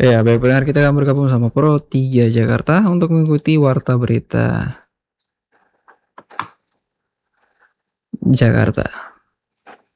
Ya, baik pendengar, kita akan bergabung sama Pro 3 Jakarta untuk mengikuti Warta Berita Jakarta.